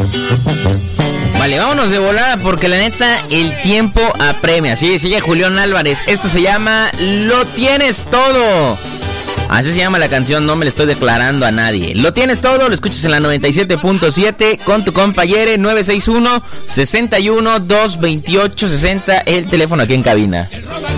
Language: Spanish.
Vale, vámonos de volada porque la neta el tiempo apremia. Sí, sigue Julián Álvarez. Esto se llama Lo Tienes Todo. Así se llama la canción, no me le estoy declarando a nadie. Lo tienes todo, lo escuchas en la 97.7 con tu compañere 961-61-228-60, el teléfono aquí en cabina.